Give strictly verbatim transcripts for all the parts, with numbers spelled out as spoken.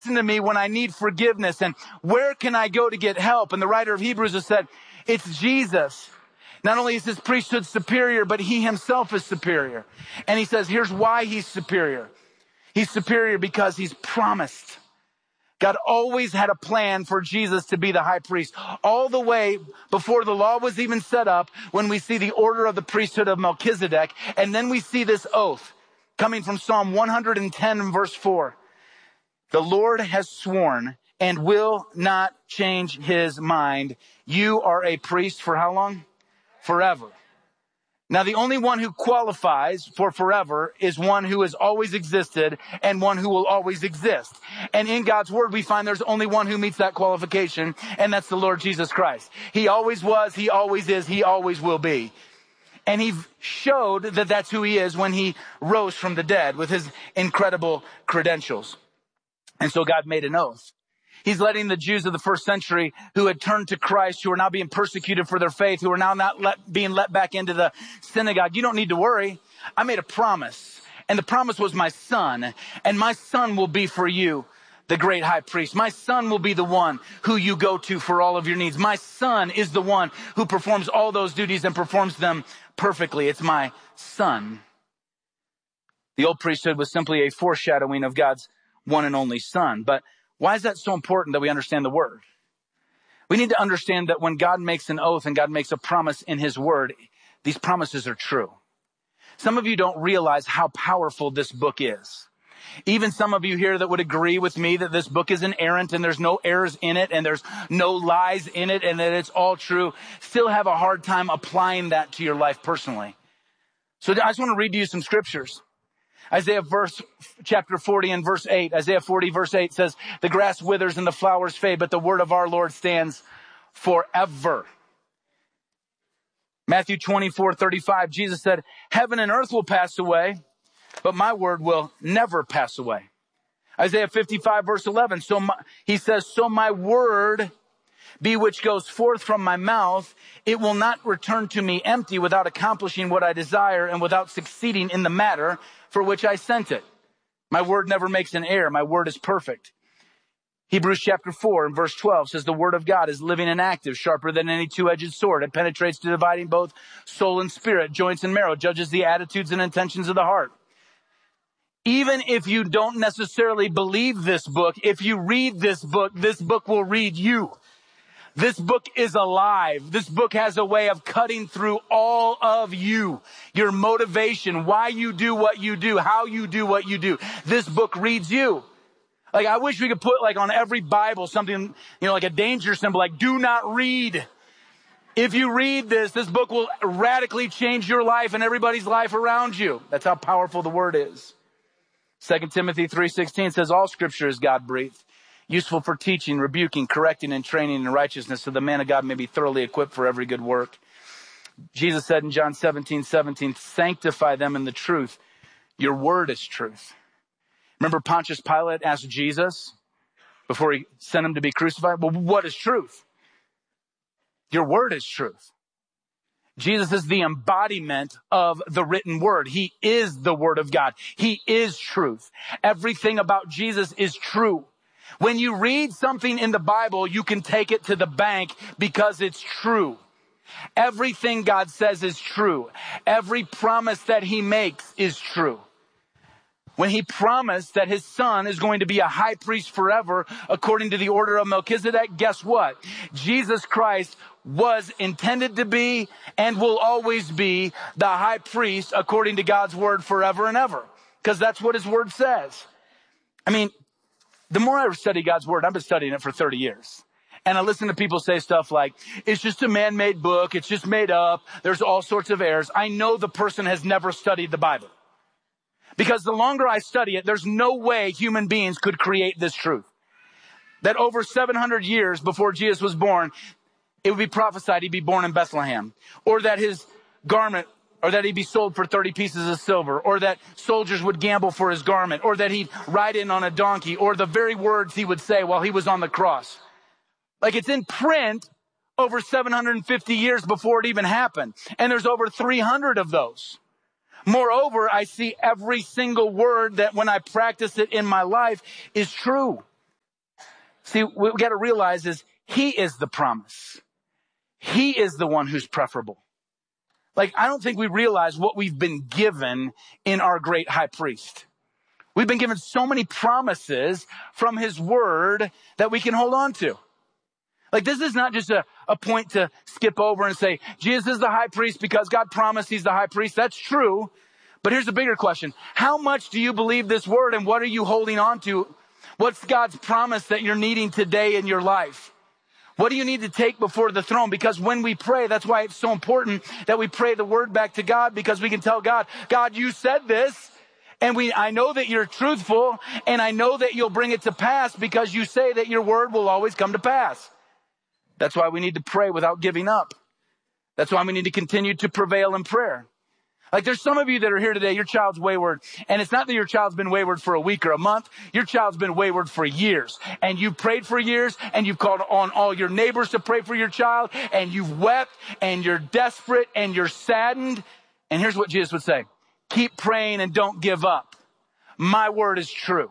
listen to me when I need forgiveness? And where can I go to get help? And the writer of Hebrews has said, it's Jesus. Not only is his priesthood superior, but he himself is superior. And he says, here's why he's superior. He's superior because he's promised. God always had a plan for Jesus to be the high priest. All the way before the law was even set up, when we see the order of the priesthood of Melchizedek, and then we see this oath coming from Psalm one hundred ten, verse four. The Lord has sworn and will not change his mind. You are a priest for how long? Forever. Now, the only one who qualifies for forever is one who has always existed and one who will always exist. And in God's word, we find there's only one who meets that qualification, and that's the Lord Jesus Christ. He always was, he always is, he always will be. And he showed that that's who he is when he rose from the dead with his incredible credentials. And so God made an oath. He's letting the Jews of the first century who had turned to Christ, who are now being persecuted for their faith, who are now not let, being let back into the synagogue. You don't need to worry. I made a promise, and the promise was my son, and my son will be for you the great high priest. My son will be the one who you go to for all of your needs. My son is the one who performs all those duties and performs them perfectly. It's my son. The old priesthood was simply a foreshadowing of God's one and only son. But why is that so important that we understand the word? We need to understand that when God makes an oath and God makes a promise in his word, these promises are true. Some of you don't realize how powerful this book is. Even some of you here that would agree with me that this book is inerrant and there's no errors in it and there's no lies in it and that it's all true, still have a hard time applying that to your life personally. So I just want to read to you some scriptures. Isaiah verse, chapter forty and verse eight. Isaiah forty verse eight says, the grass withers and the flowers fade, but the word of our Lord stands forever. Matthew twenty-four thirty-five, Jesus said, heaven and earth will pass away, but my word will never pass away. Isaiah fifty-five verse eleven, so my, he says, so my word be which goes forth from my mouth, it will not return to me empty without accomplishing what I desire and without succeeding in the matter for which I sent it. My word never makes an error. My word is perfect. Hebrews chapter four and verse twelve says the word of God is living and active, sharper than any two-edged sword. It penetrates to dividing both soul and spirit, joints and marrow, judges the attitudes and intentions of the heart. Even if you don't necessarily believe this book, if you read this book, this book will read you. This book is alive. This book has a way of cutting through all of you. Your motivation, why you do what you do, how you do what you do. This book reads you. Like, I wish we could put like on every Bible something, you know, like a danger symbol, like do not read. If you read this, this book will radically change your life and everybody's life around you. That's how powerful the word is. Second Timothy three sixteen says all scripture is God-breathed, useful for teaching, rebuking, correcting, and training in righteousness, so the man of God may be thoroughly equipped for every good work. Jesus said in John seventeen seventeen, sanctify them in the truth. Your word is truth. Remember Pontius Pilate asked Jesus before he sent him to be crucified, well, what is truth? Your word is truth. Jesus is the embodiment of the written word. He is the word of God. He is truth. Everything about Jesus is true. When you read something in the Bible, you can take it to the bank because it's true. Everything God says is true. Every promise that he makes is true. When he promised that his son is going to be a high priest forever, according to the order of Melchizedek, guess what? Jesus Christ was intended to be and will always be the high priest according to God's word forever and ever. Because that's what his word says. I mean, the more I study God's word, I've been studying it for thirty years. And I listen to people say stuff like, it's just a man-made book. It's just made up. There's all sorts of errors. I know the person has never studied the Bible. Because the longer I study it, there's no way human beings could create this truth. That over seven hundred years before Jesus was born, it would be prophesied he'd be born in Bethlehem. Or that his garment, or that he'd be sold for thirty pieces of silver. Or that soldiers would gamble for his garment. Or that he'd ride in on a donkey. Or the very words he would say while he was on the cross. Like it's in print over seven hundred fifty years before it even happened. And there's over three hundred of those. Moreover, I see every single word that when I practice it in my life is true. See, what we got to realize is he is the promise. He is the one who's preferable. Like, I don't think we realize what we've been given in our great high priest. We've been given so many promises from his word that we can hold on to. Like, this is not just a, a point to skip over and say, Jesus is the high priest because God promised he's the high priest. That's true. But here's a bigger question. How much do you believe this word, and what are you holding on to? What's God's promise that you're needing today in your life? What do you need to take before the throne? Because when we pray, that's why it's so important that we pray the word back to God, because we can tell God, God, you said this, and we, I know that you're truthful, and I know that you'll bring it to pass because you say that your word will always come to pass. That's why we need to pray without giving up. That's why we need to continue to prevail in prayer. Like, there's some of you that are here today, your child's wayward, and it's not that your child's been wayward for a week or a month. Your child's been wayward for years, and you've prayed for years, and you've called on all your neighbors to pray for your child, and you've wept, and you're desperate, and you're saddened. And here's what Jesus would say. Keep praying and don't give up. My word is true.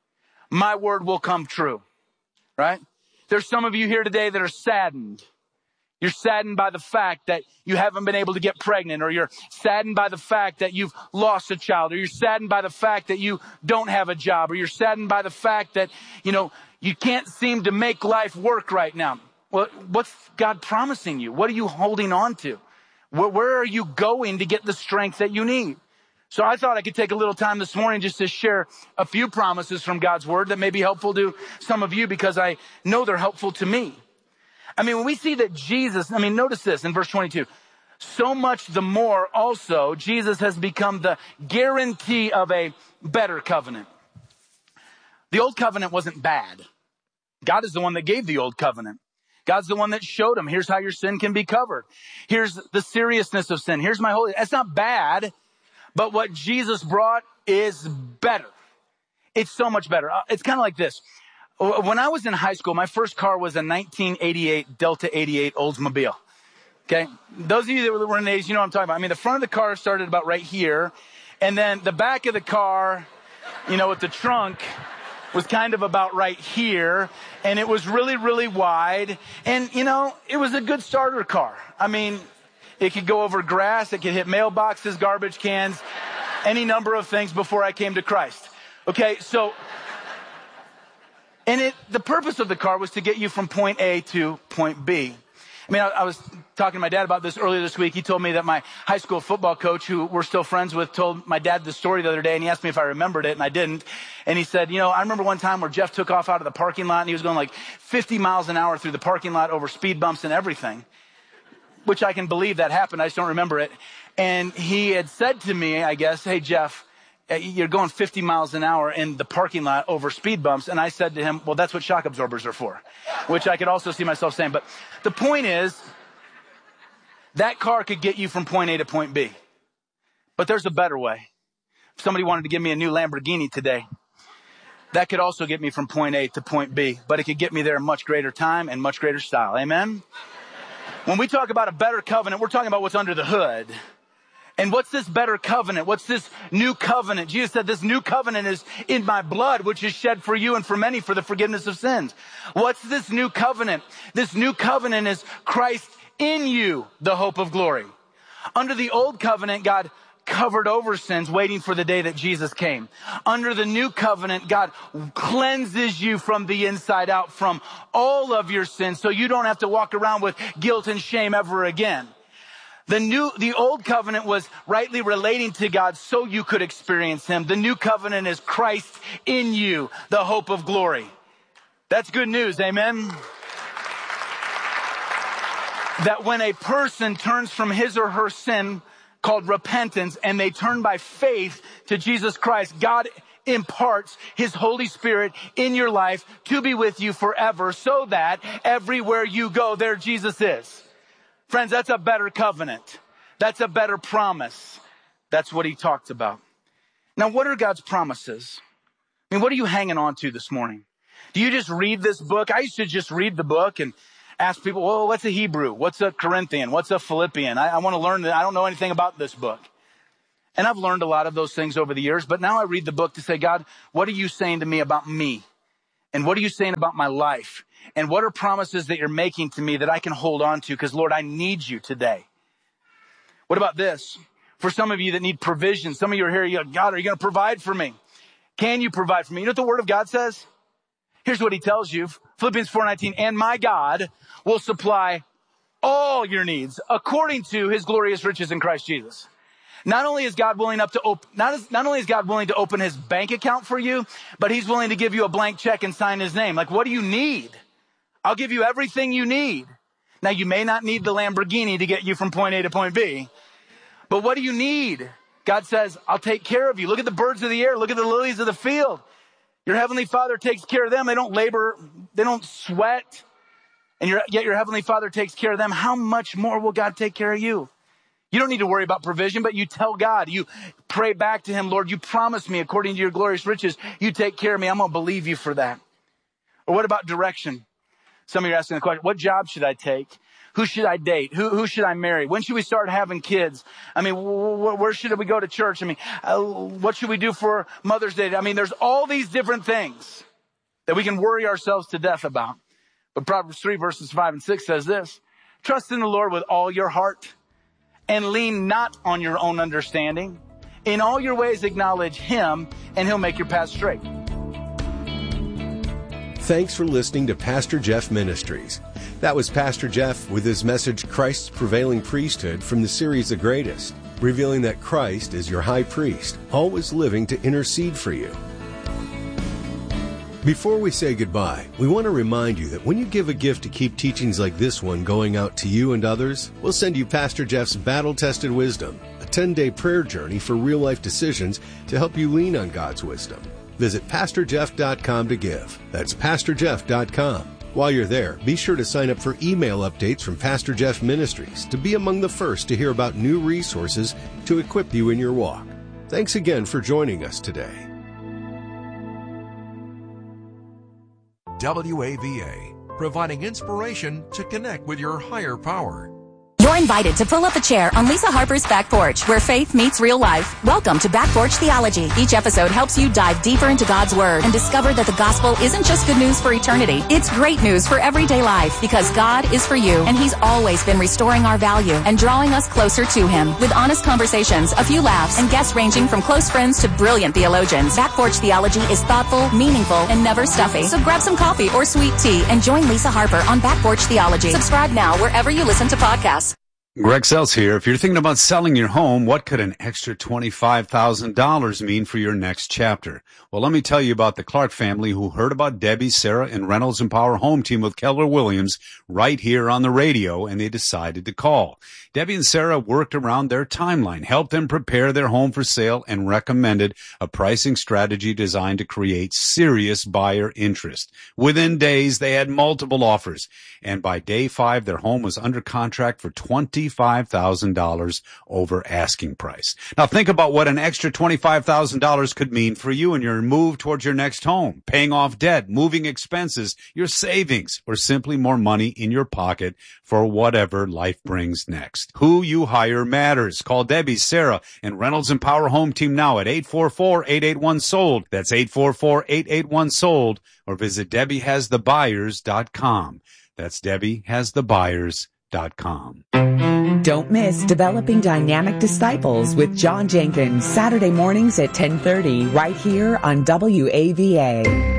My word will come true, right? There's some of you here today that are saddened. You're saddened by the fact that you haven't been able to get pregnant, or you're saddened by the fact that you've lost a child, or you're saddened by the fact that you don't have a job, or you're saddened by the fact that, you know, you can't seem to make life work right now. Well, what's God promising you? What are you holding on to? Where, where are you going to get the strength that you need? So I thought I could take a little time this morning just to share a few promises from God's word that may be helpful to some of you, because I know they're helpful to me. I mean, when we see that Jesus, I mean, notice this in verse twenty-two. So much the more also, Jesus has become the guarantee of a better covenant. The old covenant wasn't bad. God is the one that gave the old covenant. God's the one that showed him, here's how your sin can be covered. Here's the seriousness of sin. Here's my holy. That's not bad, but what Jesus brought is better. It's so much better. It's kind of like this. When I was in high school, my first car was a nineteen eighty-eight Delta eighty-eight Oldsmobile. Okay. Those of you that were in the age, you know what I'm talking about. I mean, the front of the car started about right here. And then the back of the car, you know, with the trunk was kind of about right here. And it was really, really wide. And, you know, it was a good starter car. I mean, it could go over grass. It could hit mailboxes, garbage cans, any number of things before I came to Christ. Okay. So, and it, the purpose of the car was to get you from point A to point B. I mean, I, I was talking to my dad about this earlier this week. He told me that my high school football coach, who we're still friends with, told my dad this story the other day, and he asked me if I remembered it, and I didn't. And he said, you know, I remember one time where Jeff took off out of the parking lot, and he was going like fifty miles an hour through the parking lot over speed bumps and everything, which I can believe that happened. I just don't remember it. And he had said to me, I guess, hey, Jeff, you're going fifty miles an hour in the parking lot over speed bumps. And I said to him, well, that's what shock absorbers are for, which I could also see myself saying. But the point is, that car could get you from point A to point B. But there's a better way. If somebody wanted to give me a new Lamborghini today, that could also get me from point A to point B. But it could get me there in much greater time and much greater style. Amen? When we talk about a better covenant, we're talking about what's under the hood. And what's this better covenant? What's this new covenant? Jesus said this new covenant is in my blood, which is shed for you and for many for the forgiveness of sins. What's this new covenant? This new covenant is Christ in you, the hope of glory. Under the old covenant, God covered over sins, waiting for the day that Jesus came. Under the new covenant, God cleanses you from the inside out from all of your sins, so you don't have to walk around with guilt and shame ever again. The new, the old covenant was rightly relating to God so you could experience him. The new covenant is Christ in you, the hope of glory. That's good news. Amen. That when a person turns from his or her sin called repentance and they turn by faith to Jesus Christ, God imparts his Holy Spirit in your life to be with you forever, so that everywhere you go, there Jesus is. Friends, that's a better covenant. That's a better promise. That's what he talked about. Now, what are God's promises? I mean, what are you hanging on to this morning? Do you just read this book? I used to just read the book and ask people, well, what's a Hebrew? What's a Corinthian? What's a Philippian? I, I want to learn that. I don't know anything about this book. And I've learned a lot of those things over the years, but now I read the book to say, God, what are you saying to me about me? And what are you saying about my life? And what are promises that you're making to me that I can hold on to? Because, Lord, I need you today. What about this? For some of you that need provision, some of you are here, you're like, God, are you going to provide for me? Can you provide for me? You know what the Word of God says? Here's what he tells you. Philippians four nineteen, and my God will supply all your needs according to his glorious riches in Christ Jesus. Not only is God willing up to open, not, as, not only is God willing to open his bank account for you, but he's willing to give you a blank check and sign his name. Like, what do you need? I'll give you everything you need. Now, you may not need the Lamborghini to get you from point A to point B, but what do you need? God says, I'll take care of you. Look at the birds of the air. Look at the lilies of the field. Your heavenly Father takes care of them. They don't labor. They don't sweat. And your, yet your heavenly Father takes care of them. How much more will God take care of you? You don't need to worry about provision, but you tell God, you pray back to him, Lord, you promised me according to your glorious riches, you take care of me. I'm going to believe you for that. Or what about direction? Some of you are asking the question, what job should I take? Who should I date? Who, who should I marry? When should we start having kids? I mean, wh- wh- where should we go to church? I mean, uh, what should we do for Mother's Day? I mean, there's all these different things that we can worry ourselves to death about. But Proverbs three verses five and six says this, trust in the Lord with all your heart and lean not on your own understanding. In all your ways acknowledge him and he'll make your path straight. Thanks for listening to Pastor Jeff Ministries. That was Pastor Jeff with his message, Christ's Prevailing Priesthood, from the series The Greatest, revealing that Christ is your high priest, always living to intercede for you. Before we say goodbye, we want to remind you that when you give a gift to keep teachings like this one going out to you and others, we'll send you Pastor Jeff's Battle-Tested Wisdom, a ten-day prayer journey for real-life decisions to help you lean on God's wisdom. Visit pastor jeff dot com to give. That's pastor jeff dot com. While you're there, be sure to sign up for email updates from Pastor Jeff Ministries to be among the first to hear about new resources to equip you in your walk. Thanks again for joining us today. W A V A, providing inspiration to connect with your higher power. You're invited to pull up a chair on Lisa Harper's Back Porch, where faith meets real life. Welcome to Back Porch Theology. Each episode helps you dive deeper into God's Word and discover that the gospel isn't just good news for eternity. It's great news for everyday life, because God is for you, and he's always been restoring our value and drawing us closer to him. With honest conversations, a few laughs, and guests ranging from close friends to brilliant theologians, Back Porch Theology is thoughtful, meaningful, and never stuffy. So grab some coffee or sweet tea and join Lisa Harper on Back Porch Theology. Subscribe now wherever you listen to podcasts. Greg Sells here. If you're thinking about selling your home, what could an extra twenty-five thousand dollars mean for your next chapter? Well, let me tell you about the Clark family who heard about Debbie, Sarah, and Reynolds and Power Home Team with Keller Williams right here on the radio, and they decided to call. Debbie and Sarah worked around their timeline, helped them prepare their home for sale, and recommended a pricing strategy designed to create serious buyer interest. Within days, they had multiple offers, and by day five, their home was under contract for twenty-five thousand dollars over asking price. Now, think about what an extra twenty-five thousand dollars could mean for you in your move towards your next home, paying off debt, moving expenses, your savings, or simply more money in your pocket for whatever life brings next. Who you hire matters. Call Debbie, Sarah, and Reynolds and Power Home Team now at eight four four, eight eight one, sold. That's eight four four, eight eight one, sold. Or visit debbie has the buyers dot com. That's debbie has the buyers dot com. Don't miss Developing Dynamic Disciples with John Jenkins, Saturday mornings at ten thirty, right here on W A V A.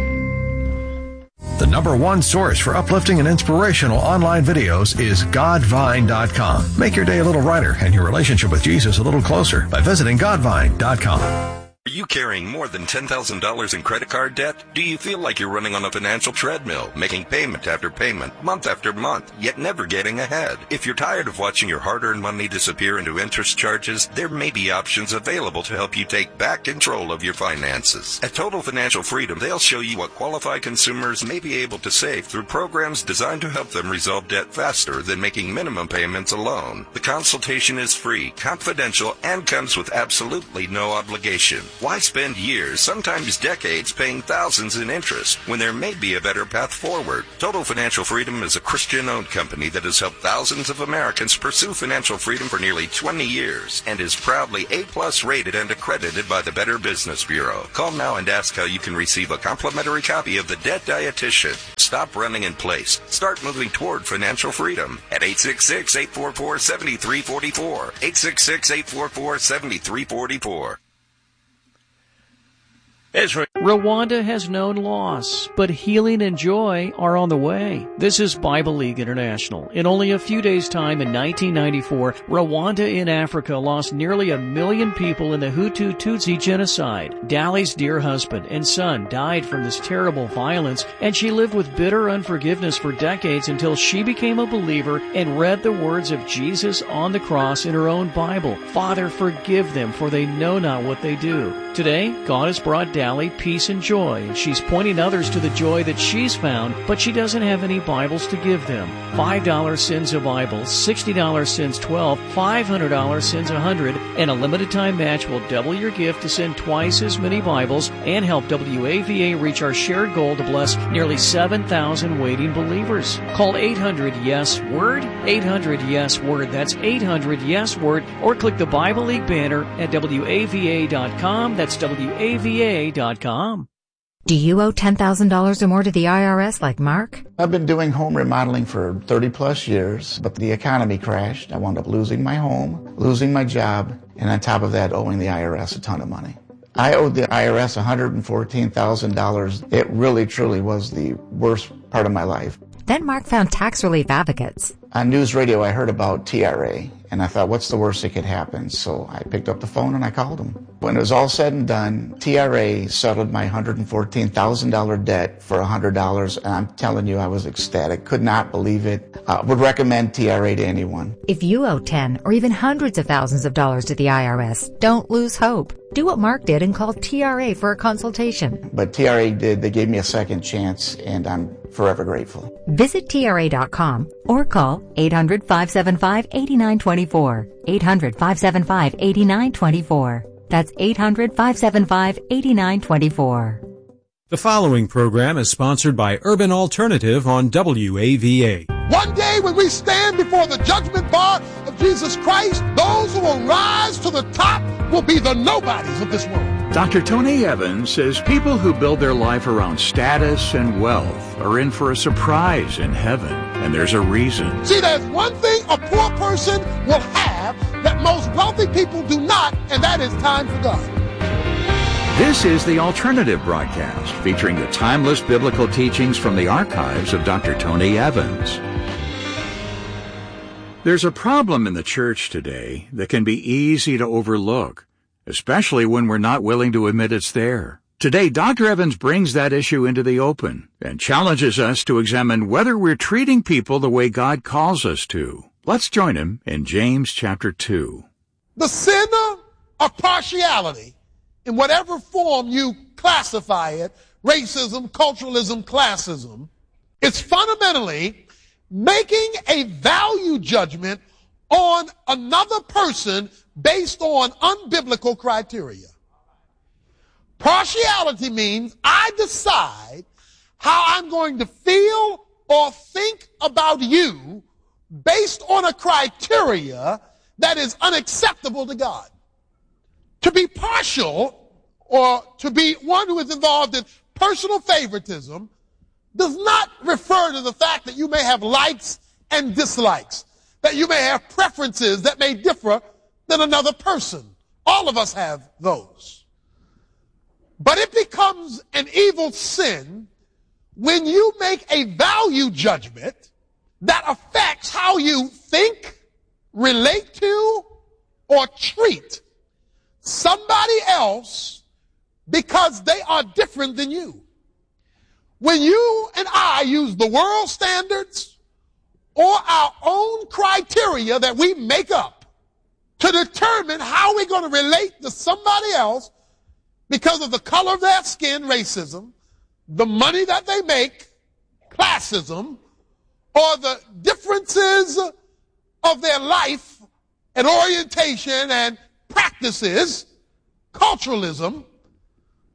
The number one source for uplifting and inspirational online videos is godvine dot com. Make your day a little brighter and your relationship with Jesus a little closer by visiting godvine dot com. Are you carrying more than ten thousand dollars in credit card debt? Do you feel like you're running on a financial treadmill, making payment after payment, month after month, yet never getting ahead? If you're tired of watching your hard-earned money disappear into interest charges, there may be options available to help you take back control of your finances. At Total Financial Freedom, they'll show you what qualified consumers may be able to save through programs designed to help them resolve debt faster than making minimum payments alone. The consultation is free, confidential, and comes with absolutely no obligation. Why spend years, sometimes decades, paying thousands in interest when there may be a better path forward? Total Financial Freedom is a Christian-owned company that has helped thousands of Americans pursue financial freedom for nearly twenty years and is proudly A-plus rated and accredited by the Better Business Bureau. Call now and ask how you can receive a complimentary copy of The Debt Dietitian. Stop running in place. Start moving toward financial freedom at eight six six, eight four four, seven three four four. eight six six, eight four four, seven three four four. Israel. Rwanda has known loss, but healing and joy are on the way. This is Bible League International. In only a few days' time in nineteen ninety-four, Rwanda in Africa lost nearly a million people in the Hutu Tutsi genocide. Dali's dear husband and son died from this terrible violence, and she lived with bitter unforgiveness for decades until she became a believer and read the words of Jesus on the cross in her own Bible. Father, forgive them, for they know not what they do. Today, God has brought Dali peace and joy, and she's pointing others to the joy that she's found, but she doesn't have any Bibles to give them. five dollars sends a Bible, sixty dollars sends twelve, five hundred dollars sends one hundred, and a limited time match will double your gift to send twice as many Bibles and help W A V A reach our shared goal to bless nearly seven thousand waiting believers. Call eight hundred yes word, eight hundred yes word, that's eight hundred yes word, or click the Bible League banner at W A V A dot com, that's W A V A dot com. Do you owe ten thousand dollars or more to the I R S like Mark? I've been doing home remodeling for thirty plus years, but the economy crashed. I wound up losing my home, losing my job, and on top of that, owing the I R S a ton of money. I owed the I R S one hundred fourteen thousand dollars. It really, truly was the worst part of my life. Then Mark found tax relief advocates. On news radio, I heard about T R A, and I thought, what's the worst that could happen? So I picked up the phone and I called them. When it was all said and done, T R A settled my one hundred fourteen thousand dollars debt for one hundred dollars, and I'm telling you, I was ecstatic. Could not believe it. Uh, would recommend T R A to anyone. If you owe ten or even hundreds of thousands of dollars to the I R S, don't lose hope. Do what Mark did and call T R A for a consultation. But T R A did. They gave me a second chance, and I'm forever grateful. Visit T R A dot com or call eight hundred, five seven five, eight nine two four. eight hundred, five seven five, eight nine two four. That's eight hundred, five seven five, eight nine two four. The following program is sponsored by Urban Alternative on W A V A. One day when we stand before the judgment bar of Jesus Christ, those who will rise to the top will be the nobodies of this world. Doctor Tony Evans says people who build their life around status and wealth are in for a surprise in heaven, and there's a reason. See, there's one thing a poor person will have that most wealthy people do not, and that is time for God. This is the Alternative Broadcast, featuring the timeless biblical teachings from the archives of Doctor Tony Evans. There's a problem in the church today that can be easy to overlook, especially when we're not willing to admit it's there. Today, Doctor Evans brings that issue into the open and challenges us to examine whether we're treating people the way God calls us to. Let's join him in James chapter two. The sin of partiality, in whatever form you classify it, racism, culturalism, classism, it's fundamentally making a value judgment on another person based on unbiblical criteria. Partiality means I decide how I'm going to feel or think about you based on a criteria that is unacceptable to God. To be partial, or to be one who is involved in personal favoritism, does not refer to the fact that you may have likes and dislikes, that you may have preferences that may differ than another person. All of us have those. But it becomes an evil sin when you make a value judgment that affects how you think, relate to, or treat somebody else because they are different than you. When you and I use the world standards or our own criteria that we make up to determine how we're going to relate to somebody else because of the color of their skin, racism, the money that they make, classism, or the differences of their life and orientation and practices, culturalism,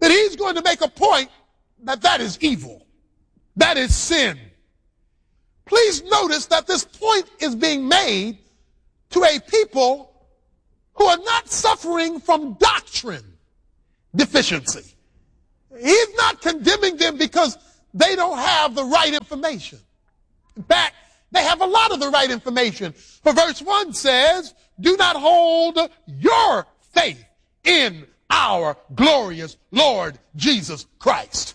that he's going to make a point that that is evil. That is sin. Please notice that this point is being made to a people who are not suffering from doctrine deficiency. He's not condemning them because they don't have the right information. In fact, they have a lot of the right information. For verse one says, do not hold your faith in our glorious Lord Jesus Christ.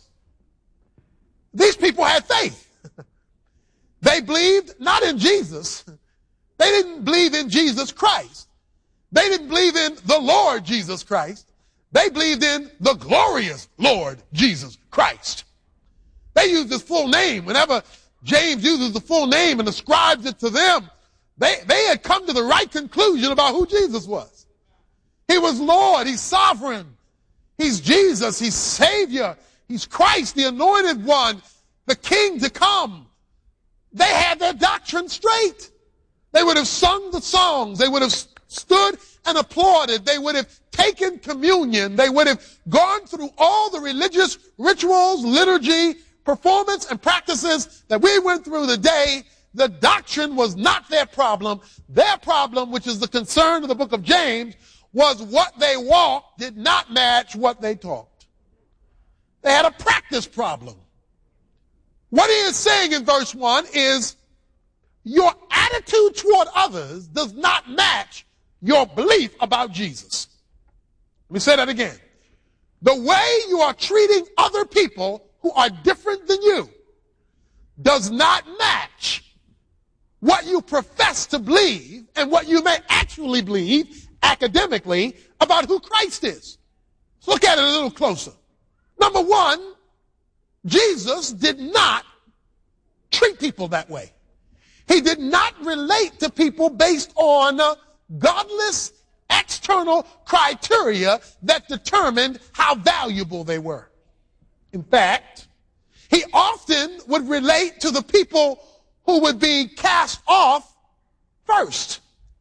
These people had faith. They believed not in Jesus. They didn't believe in Jesus Christ. They didn't believe in the Lord Jesus Christ. They believed in the glorious Lord Jesus Christ. They used his full name. Whenever James uses the full name and ascribes it to them, they, they had come to the right conclusion about who Jesus was. He was Lord. He's sovereign. He's Jesus. He's Savior. He's Christ, the anointed one, the King to come. They had their doctrine straight. They would have sung the songs. They would have stood and applauded. They would have taken communion. They would have gone through all the religious rituals, liturgy, performance, and practices that we went through today. The doctrine was not their problem. Their problem, which is the concern of the book of James, was what they walked did not match what they taught. They had a practice problem. What he is saying in verse one is your attitude toward others does not match your belief about Jesus. Let me say that again. The way you are treating other people who are different than you does not match what you profess to believe and what you may actually believe academically about who Christ is. Let's look at it a little closer. Number one, Jesus did not treat people that way. He did not relate to people based on uh, godless external criteria that determined how valuable they were. In fact, he often would relate to the people who would be cast off first.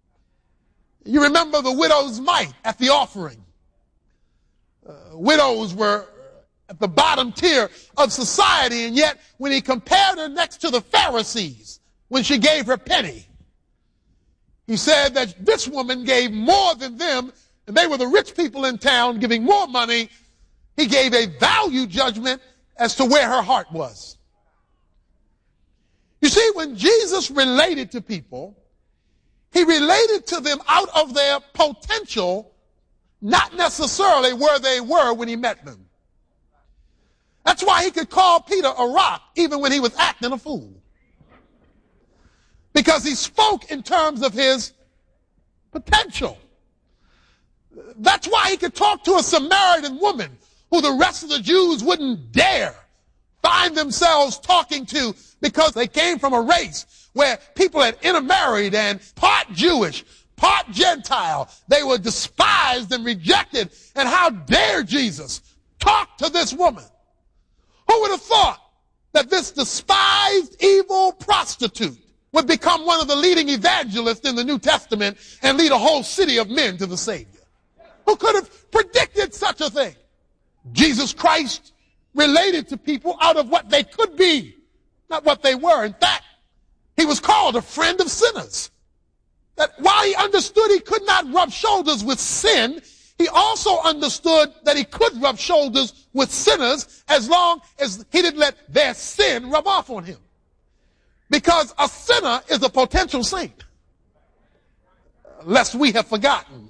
You remember the widow's mite at the offering. Uh, widows were at the bottom tier of society, and yet when he compared her next to the Pharisees, when she gave her penny, he said that this woman gave more than them, and they were the rich people in town giving more money. He gave a value judgment as to where her heart was. You see, when Jesus related to people, he related to them out of their potential, not necessarily where they were when he met them. That's why he could call Peter a rock even when he was acting a fool. Because he spoke in terms of his potential. That's why he could talk to a Samaritan woman who the rest of the Jews wouldn't dare find themselves talking to because they came from a race where people had intermarried and part Jewish, part Gentile. They were despised and rejected. And how dare Jesus talk to this woman? Who would have thought that this despised, evil prostitute would become one of the leading evangelists in the New Testament and lead a whole city of men to the Savior? Who could have predicted such a thing? Jesus Christ related to people out of what they could be, not what they were. In fact, he was called a friend of sinners. That while he understood he could not rub shoulders with sin, he also understood that he could rub shoulders with sinners as long as he didn't let their sin rub off on him. Because a sinner is a potential saint, lest we have forgotten.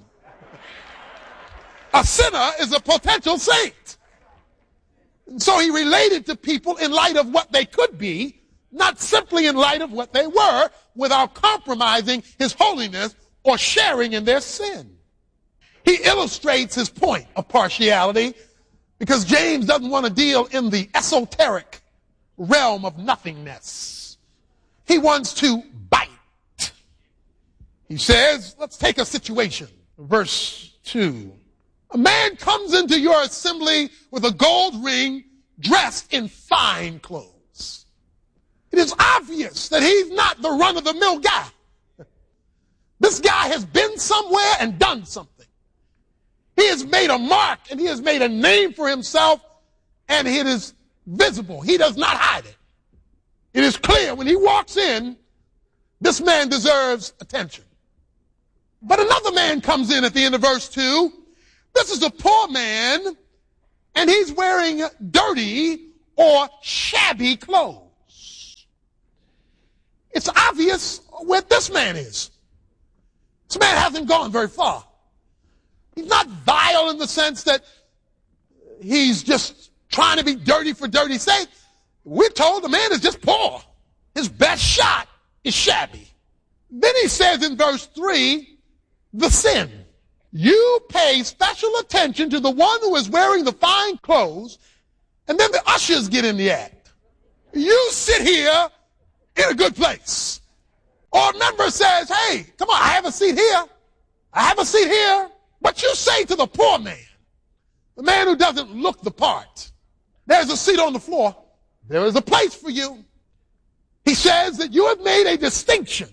A sinner is a potential saint. And so he related to people in light of what they could be, not simply in light of what they were, without compromising his holiness or sharing in their sin. He illustrates his point of partiality because James doesn't want to deal in the esoteric realm of nothingness. He wants to bite. He says, let's take a situation. Verse two. A man comes into your assembly with a gold ring, dressed in fine clothes. It is obvious that he's not the run-of-the-mill guy. This guy has been somewhere and done something. He has made a mark and he has made a name for himself, and it is visible. He does not hide it. It is clear when he walks in, this man deserves attention. But another man comes in at the end of verse two. This is a poor man, and he's wearing dirty or shabby clothes. It's obvious where this man is. This man hasn't gone very far. He's not vile in the sense that he's just trying to be dirty for dirty's sake. We're told the man is just poor. His best shot is shabby. Then he says in verse three, the sin. You pay special attention to the one who is wearing the fine clothes, and then the ushers get in the act. You sit here in a good place. Or a member says, hey, come on, I have a seat here. I have a seat here. But you say to the poor man, the man who doesn't look the part, there's a seat on the floor. There is a place for you. He says that you have made a distinction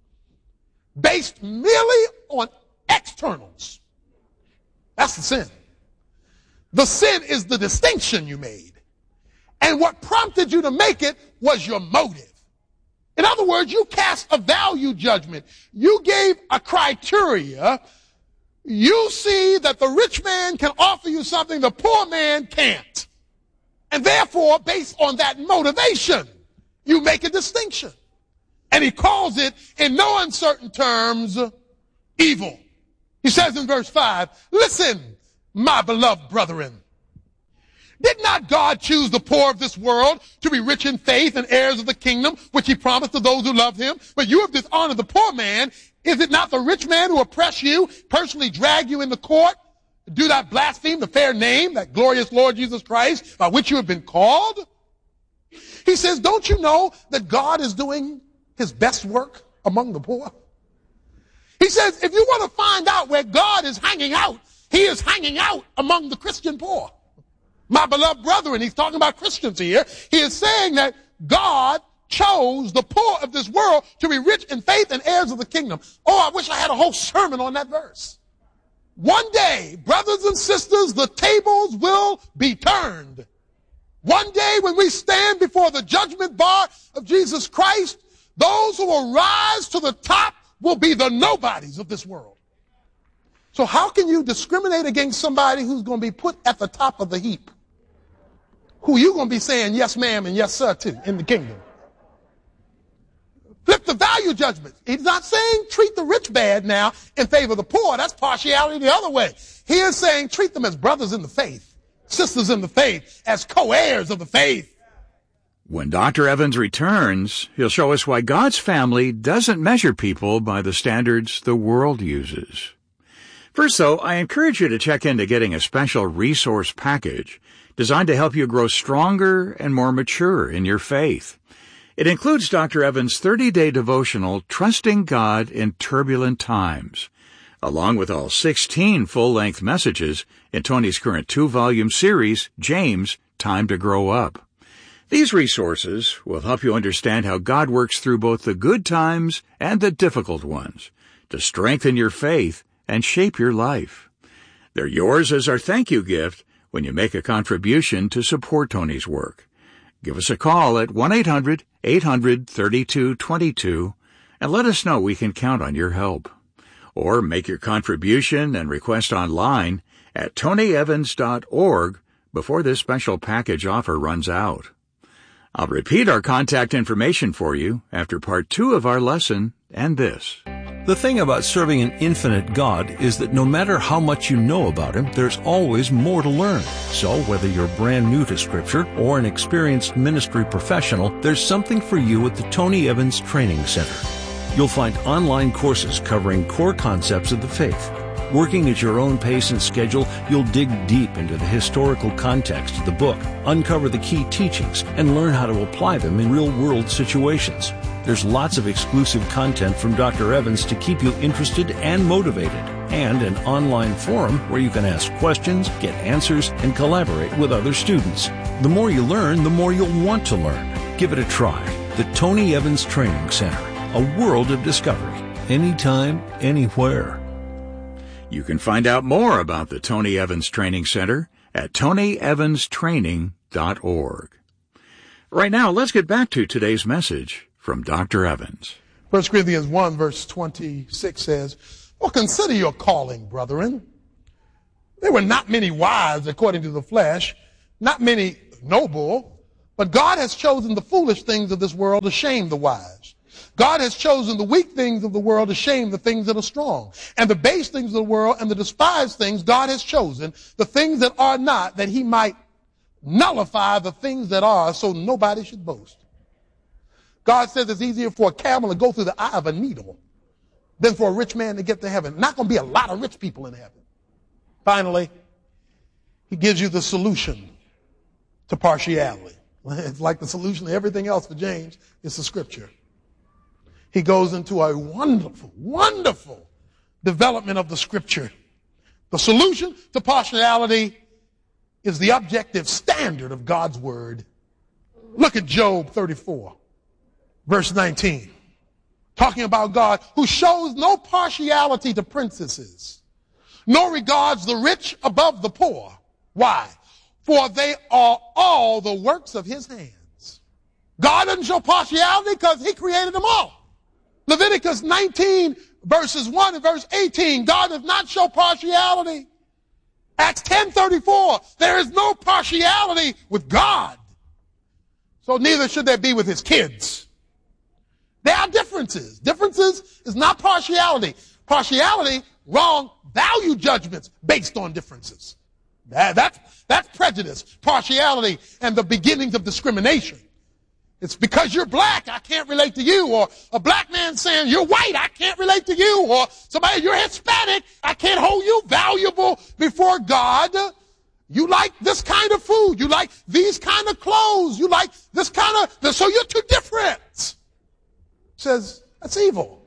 based merely on externals. That's the sin. The sin is the distinction you made. And what prompted you to make it was your motive. In other words, you cast a value judgment. You gave a criteria. You see that the rich man can offer you something the poor man can't. And therefore, based on that motivation, you make a distinction. And he calls it, in no uncertain terms, evil. He says in verse five, listen, my beloved brethren, did not God choose the poor of this world to be rich in faith and heirs of the kingdom, which he promised to those who love him? But you have dishonored the poor man. Is it not the rich man who oppress you, personally drag you into court, do not blaspheme the fair name, that glorious Lord Jesus Christ, by which you have been called? He says, don't you know that God is doing his best work among the poor? He says, if you want to find out where God is hanging out, he is hanging out among the Christian poor. My beloved brethren, he's talking about Christians here. He is saying that God chose the poor of this world to be rich in faith and heirs of the kingdom. Oh, I wish I had a whole sermon on that verse. One day, brothers and sisters, the tables will be turned. One day when we stand before the judgment bar of Jesus Christ, those who will rise to the top will be the nobodies of this world. So how can you discriminate against somebody who's going to be put at the top of the heap? Who you going to be saying yes ma'am and yes sir to in the kingdom? Flip the value judgment. He's not saying treat the rich bad now in favor of the poor. That's partiality the other way. He is saying treat them as brothers in the faith, sisters in the faith, as co-heirs of the faith. When Doctor Evans returns, he'll show us why God's family doesn't measure people by the standards the world uses. First, though, I encourage you to check into getting a special resource package designed to help you grow stronger and more mature in your faith. It includes Doctor Evans' thirty-day devotional, Trusting God in Turbulent Times, along with all sixteen full-length messages in Tony's current two-volume series, James, Time to Grow Up. These resources will help you understand how God works through both the good times and the difficult ones to strengthen your faith and shape your life. They're yours as our thank you gift when you make a contribution to support Tony's work. Give us a call at one eight hundred eight hundred thirty-two twenty-two and let us know we can count on your help. Or make your contribution and request online at tony evans dot org before this special package offer runs out. I'll repeat our contact information for you after part two of our lesson and this. The thing about serving an infinite God is that no matter how much you know about Him, there's always more to learn. So whether you're brand new to Scripture or an experienced ministry professional, there's something for you at the Tony Evans Training Center. You'll find online courses covering core concepts of the faith. Working at your own pace and schedule, you'll dig deep into the historical context of the book, uncover the key teachings, and learn how to apply them in real-world situations. There's lots of exclusive content from Doctor Evans to keep you interested and motivated, and an online forum where you can ask questions, get answers, and collaborate with other students. The more you learn, the more you'll want to learn. Give it a try. The Tony Evans Training Center, a world of discovery. Anytime, anywhere. You can find out more about the Tony Evans Training Center at tony evans training dot org. Right now, let's get back to today's message from Doctor Evans. First Corinthians one, verse twenty-six says, "Well, consider your calling, brethren. There were not many wise according to the flesh, not many noble, but God has chosen the foolish things of this world to shame the wise. God has chosen the weak things of the world to shame the things that are strong. And the base things of the world and the despised things God has chosen, the things that are not, that he might nullify the things that are, so nobody should boast." God says it's easier for a camel to go through the eye of a needle than for a rich man to get to heaven. Not going to be a lot of rich people in heaven. Finally, he gives you the solution to partiality. It's like the solution to everything else for James. It's the scripture. He goes into a wonderful, wonderful development of the scripture. The solution to partiality is the objective standard of God's word. Look at Job thirty-four, verse nineteen. Talking about God who shows no partiality to princesses, nor regards the rich above the poor. Why? For they are all the works of his hands. God doesn't show partiality because he created them all. Leviticus nineteen, verses one and verse eighteen, God does not show partiality. Acts ten thirty-four, there is no partiality with God. So neither should there be with his kids. There are differences. Differences is not partiality. Partiality, wrong value judgments based on differences. That, that's, that's prejudice, partiality, and the beginnings of discrimination. It's because you're black, I can't relate to you. Or a black man saying, you're white, I can't relate to you. Or somebody, you're Hispanic, I can't hold you valuable before God. You like this kind of food. You like these kind of clothes. You like this kind of, so you're too different. Says, that's evil.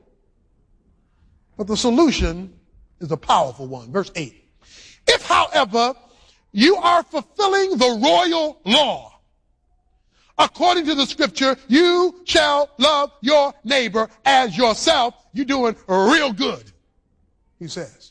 But the solution is a powerful one. Verse eight. If, however, you are fulfilling the royal law, according to the scripture, you shall love your neighbor as yourself. You're doing real good, he says.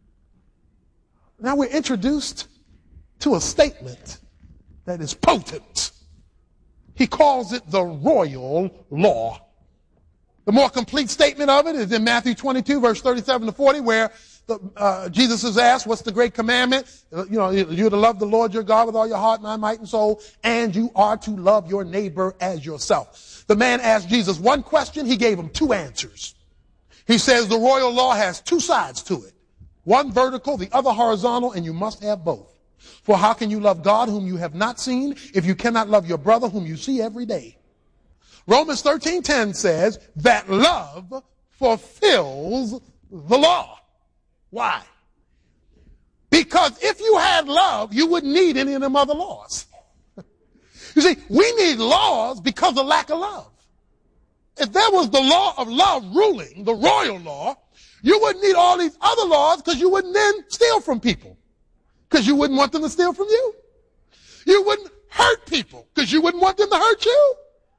Now we're introduced to a statement that is potent. He calls it the royal law. The more complete statement of it is in Matthew twenty-two, verse thirty-seven to forty, where the, uh, Jesus is asked, what's the great commandment? Uh, you know, you're to love the Lord your God with all your heart, mind, might, and soul, and you are to love your neighbor as yourself. The man asked Jesus one question, he gave him two answers. He says the royal law has two sides to it. One vertical, the other horizontal, and you must have both. For how can you love God whom you have not seen if you cannot love your brother whom you see every day? Romans thirteen ten says that love fulfills the law. Why? Because if you had love, you wouldn't need any of them other laws. You see, we need laws because of lack of love. If there was the law of love ruling, the royal law, you wouldn't need all these other laws because you wouldn't then steal from people. Because you wouldn't want them to steal from you. You wouldn't hurt people because you wouldn't want them to hurt you.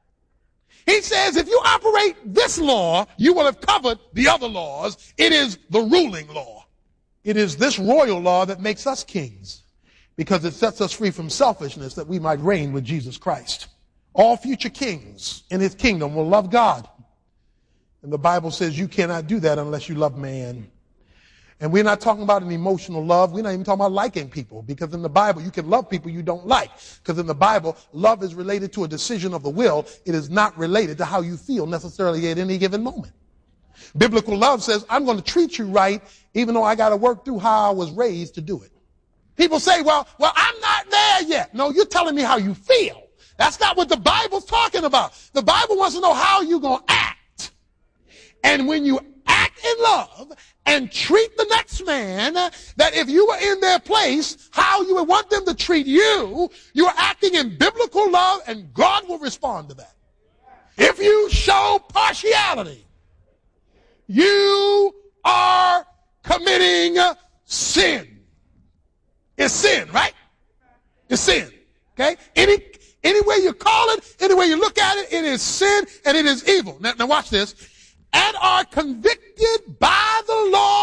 He says if you operate this law, you will have covered the other laws. It is the ruling law. It is this royal law that makes us kings because it sets us free from selfishness that we might reign with Jesus Christ. All future kings in his kingdom will love God. And the Bible says you cannot do that unless you love man. And we're not talking about an emotional love. We're not even talking about liking people, because in the Bible, you can love people you don't like. Because in the Bible, love is related to a decision of the will. It is not related to how you feel necessarily at any given moment. Biblical love says, I'm going to treat you right, even though I got to work through how I was raised to do it. People say, well, well, I'm not there yet. No, you're telling me how you feel. That's not what the Bible's talking about. The Bible wants to know how you're going to act. And when you act in love and treat the next man, that if you were in their place, how you would want them to treat you, you are acting in biblical love, and God will respond to that. If you show partiality, you are committing sin. It's sin, right? It's sin. Okay? Any, any way you call it, any way you look at it, it is sin and it is evil. Now, now watch this. And are convicted by the law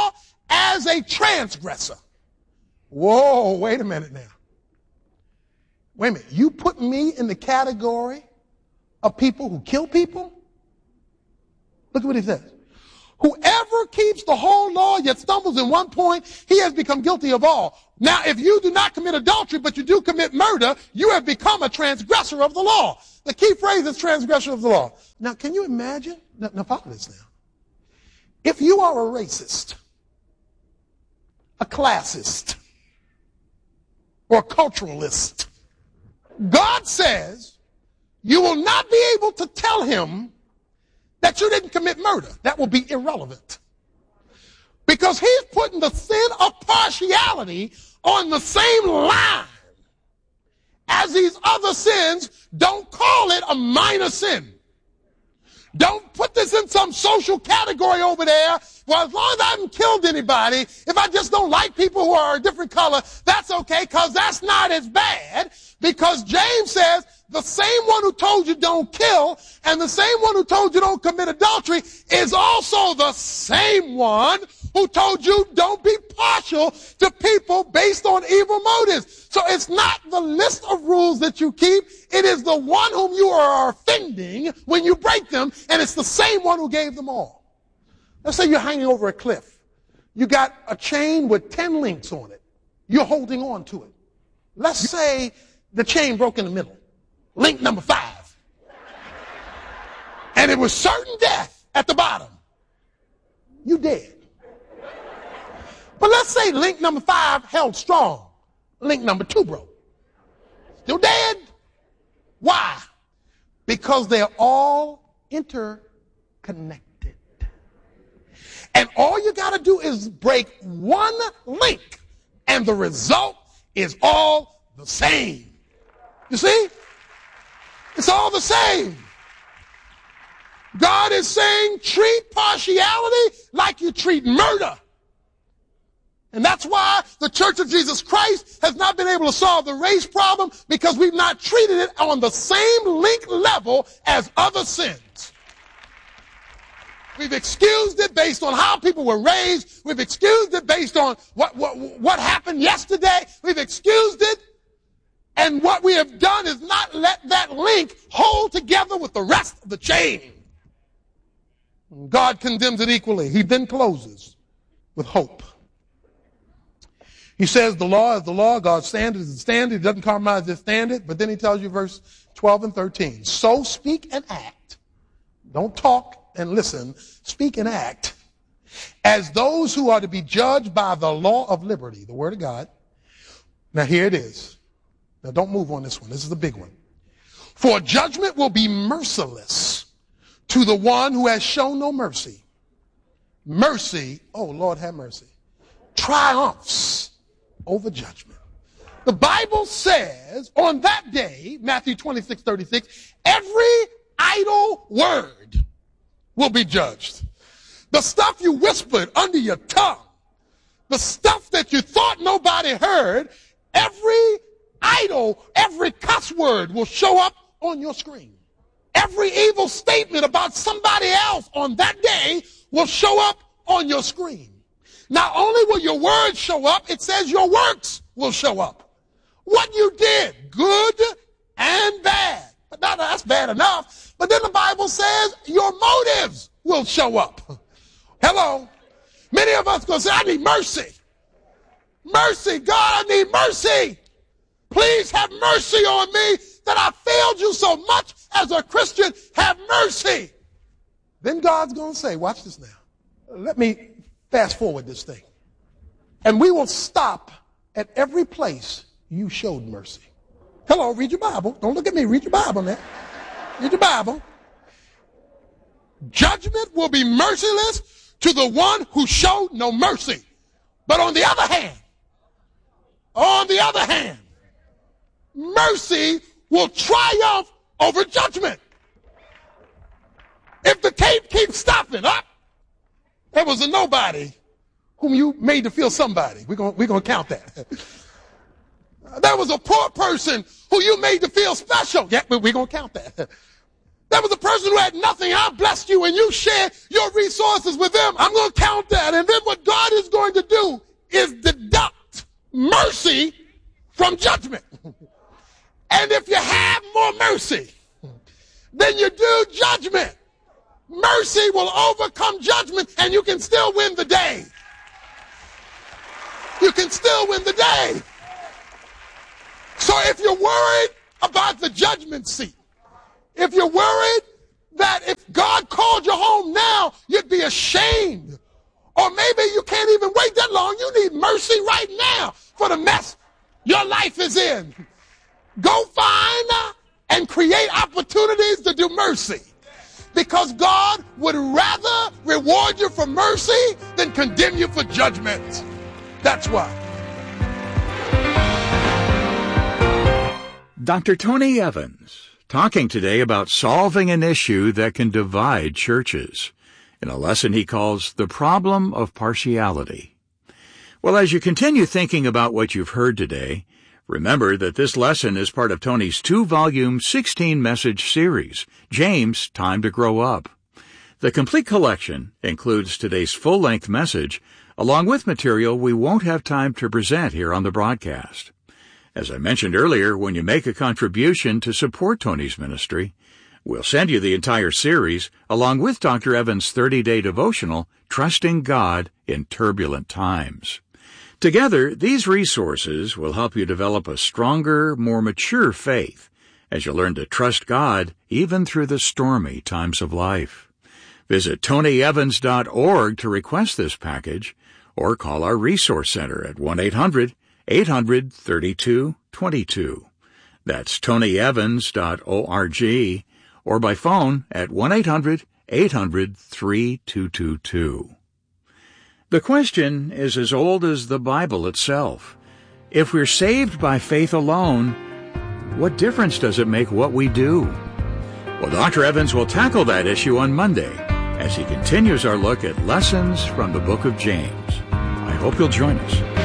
as a transgressor. Whoa, wait a minute now. Wait a minute. You put me in the category of people who kill people? Look at what he says. Whoever keeps the whole law yet stumbles in one point, he has become guilty of all. Now, if you do not commit adultery, but you do commit murder, you have become a transgressor of the law. The key phrase is transgressor of the law. Now, can you imagine? Now, now follow this now. If you are a racist, a classist, or a culturalist, God says you will not be able to tell him that you didn't commit murder. That will be irrelevant. Because he's putting the sin of partiality on the same line as these other sins. Don't call it a minor sin. Don't put this in some social category over there. Well, as long as I haven't killed anybody, if I just don't like people who are a different color, that's okay, because that's not as bad. Because James says the same one who told you don't kill and the same one who told you don't commit adultery is also the same one who told you don't be partial to people based on evil motives. So it's not the list of rules that you keep. It is the one whom you are offending when you break them, and it's the same one who gave them all. Let's say you're hanging over a cliff. You got a chain with ten links on it. You're holding on to it. Let's say the chain broke in the middle. Link number five. And it was certain death at the bottom. You dead. But let's say link number five held strong. Link number two broke. Still dead. Why? Because they're all interconnected. And all you got to do is break one link, and the result is all the same. You see? It's all the same. God is saying treat partiality like you treat murder. And that's why the Church of Jesus Christ has not been able to solve the race problem, because we've not treated it on the same link level as other sins. We've excused it based on how people were raised. We've excused it based on what, what, what happened yesterday. We've excused it. And what we have done is not let that link hold together with the rest of the chain. God condemns it equally. He then closes with hope. He says the law is the law. God's standard is the standard. He doesn't compromise his standard. But then he tells you verse twelve and thirteen. So speak and act. Don't talk and listen. Speak and act as those who are to be judged by the law of liberty, the word of God. Now here it is. Now don't move on this one. This is the big one. For judgment will be merciless to the one who has shown no mercy. Mercy, oh Lord have mercy, triumphs over judgment. The Bible says on that day, Matthew twenty-six thirty-six, every idle word will be judged. The stuff you whispered under your tongue, the stuff that you thought nobody heard, every idle, every cuss word will show up on your screen. Every evil statement about somebody else on that day will show up on your screen. Not only will your words show up, it says your works will show up. What you did, good and bad. But now that's bad enough. But then the Bible says your motives will show up. Hello. Many of us going to say, I need mercy. Mercy, God, I need mercy. Please have mercy on me that I failed you so much as a Christian. Have mercy. Then God's going to say, watch this now. Let me fast forward this thing. And we will stop at every place you showed mercy. Hello, read your Bible. Don't look at me. Read your Bible now. Read your Bible. Judgment will be merciless to the one who showed no mercy. But on the other hand, on the other hand, mercy will triumph over judgment. If the tape keeps stopping up, there was a nobody whom you made to feel somebody. We're going we're going to count that. There was a poor person who you made to feel special. Yeah, we're going to count that. There there was a person who had nothing. I blessed you and you share your resources with them. I'm going to count that. And then what God is going to do is deduct mercy from judgment. And if you have more mercy than you do judgment, mercy will overcome judgment and you can still win the day. You can still win the day. So if you're worried about the judgment seat, if you're worried that if God called you home now, you'd be ashamed, or maybe you can't even wait that long, you need mercy right now for the mess your life is in. Go find and create opportunities to do mercy, because God would rather reward you for mercy than condemn you for judgment. That's why. Doctor Tony Evans, talking today about solving an issue that can divide churches, in a lesson he calls The Problem of Partiality. Well, as you continue thinking about what you've heard today, remember that this lesson is part of Tony's two-volume, sixteen-message series, James, Time to Grow Up. The complete collection includes today's full-length message, along with material we won't have time to present here on the broadcast. As I mentioned earlier, when you make a contribution to support Tony's ministry, we'll send you the entire series, along with Doctor Evans' thirty-day devotional, Trusting God in Turbulent Times. Together, these resources will help you develop a stronger, more mature faith as you learn to trust God even through the stormy times of life. Visit tony evans dot org to request this package, or call our Resource Center at one eight hundred eight hundred thirty-two twenty-two. That's tony evans dot org, or by phone at one eight hundred eight hundred three two two two. The question is as old as the Bible itself. If we're saved by faith alone, what difference does it make what we do? Well, Doctor Evans will tackle that issue on Monday as he continues our look at lessons from the book of James. I hope you'll join us.